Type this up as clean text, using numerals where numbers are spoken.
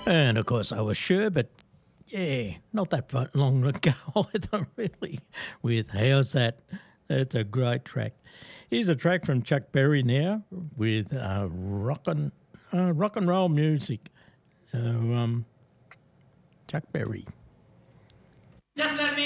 And of course, I was sure, but yeah, not that long ago either, really. With How's That? That's a great track. Here's a track from Chuck Berry now with rock and roll music. So, Chuck Berry.